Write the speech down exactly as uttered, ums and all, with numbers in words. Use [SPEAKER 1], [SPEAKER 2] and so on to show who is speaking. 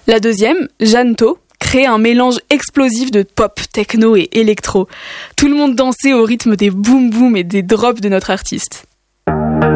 [SPEAKER 1] La deuxième, Jeanne To, créait un mélange explosif de pop, techno et électro. Tout le monde dansait au rythme des boom boom et des drops de notre artiste.